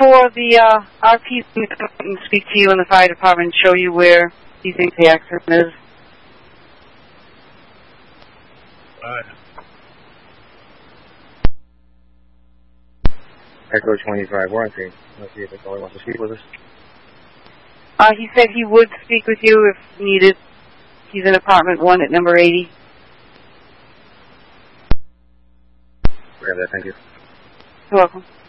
for the RPs to come and speak to you in the fire department and show you where he thinks the accident is. Echo 25 warranty. Let's see if the caller wants to speak with us. He said he would speak with you if needed. He's in apartment 1 at number 80. Grab that, thank you. You're welcome.